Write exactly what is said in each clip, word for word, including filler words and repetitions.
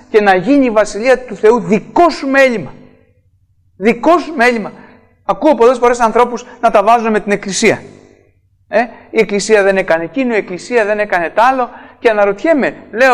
και να γίνει η Βασιλεία του Θεού δικό σου μέλημα. Δικό σου μέλημα. Ακούω πολλές φορές ανθρώπους να τα βάζουν με την Εκκλησία. Ε, η Εκκλησία δεν έκανε εκείνο, η Εκκλησία δεν έκανε τ' άλλο και αναρωτιέμαι, λέω,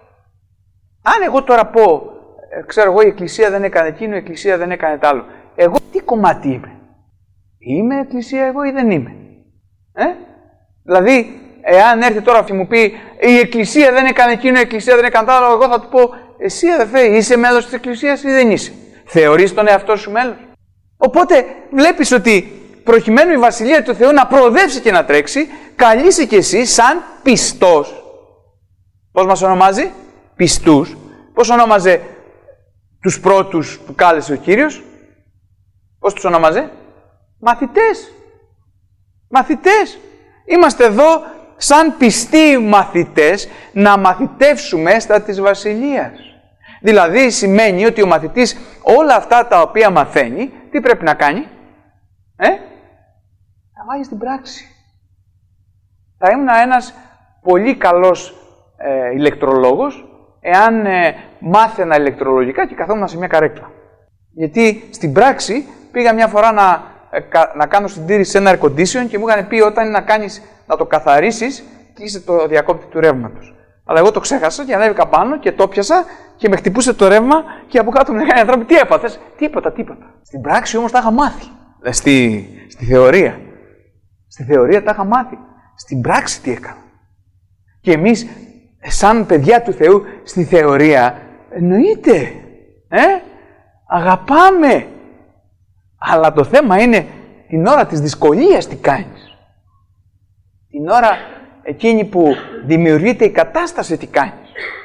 αν εγώ τώρα πω, ξέρω εγώ, η Εκκλησία δεν έκανε εκείνο, η Εκκλησία δεν έκανε τ' άλλο, εγώ τι κομμάτι είμαι? Είμαι Εκκλησία εγώ ή δεν είμαι? Ε? Δηλαδή, εάν έρθει τώρα και μου πει η Εκκλησία δεν έκανε εκείνο, η Εκκλησία δεν έκανε τ' άλλο, εγώ θα του πω, εσύ αδερφέ, είσαι μέλος της Εκκλησίας ή δεν είσαι? Θεωρείς τον εαυτό σου μέλος? Οπότε βλέπεις ότι προκειμένου η Βασιλεία του Θεού να προοδεύσει και να τρέξει, καλείσαι κι εσύ σαν πιστός. Πώς μας ονομάζει? Πιστούς. Πώς ονόμαζε τους πρώτους που κάλεσε ο Κύριος? Πώς τους ονόμαζε? Μαθητές. Μαθητές. Είμαστε εδώ σαν πιστοί μαθητές να μαθητεύσουμε στα της Βασιλείας. Δηλαδή σημαίνει ότι ο μαθητής όλα αυτά τα οποία μαθαίνει, τι πρέπει να κάνει? Ε? Θα βάλει στην πράξη. Θα ήμουν ένας πολύ καλός ε, ηλεκτρολόγος εάν ε, μάθαινα ηλεκτρολογικά και καθόμουν σε μια καρέκλα. Γιατί στην πράξη πήγα μια φορά να, ε, κα, να κάνω συντήρηση σε ένα air condition και μου είχαν πει όταν είναι να, κάνεις, να το καθαρίσεις, κλείσε το διακόπτη του ρεύματος. Αλλά εγώ το ξέχασα και ανέβηκα πάνω και το πιάσα και με χτυπούσε το ρεύμα και από κάτω μου λέγανε άνθρωποι, τι έπαθες? Τίποτα, τίποτα. Στην πράξη όμως τα είχα μάθει. Στη, στη θεωρία. Στη θεωρία τα είχα μάθει. Στην πράξη τι έκανα? Και εμείς, σαν παιδιά του Θεού, στη θεωρία, εννοείται, ε, αγαπάμε. Αλλά το θέμα είναι την ώρα της δυσκολίας τι κάνεις. Την ώρα εκείνη που δημιουργείται η κατάσταση τι κάνεις.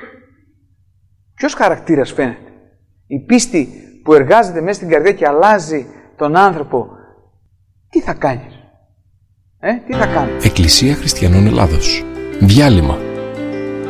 Ποιος χαρακτήρας φαίνεται? Η πίστη που εργάζεται μέσα στην καρδιά και αλλάζει τον άνθρωπο, τι θα κάνεις? Ε, τι θα κάνεις? Εκκλησία Χριστιανών Ελλάδος. Διάλειμμα.